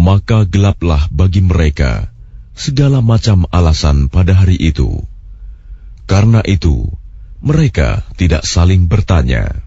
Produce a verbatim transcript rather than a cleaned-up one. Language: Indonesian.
maka gelaplah bagi mereka segala macam alasan pada hari itu. Karena itu, mereka tidak saling bertanya.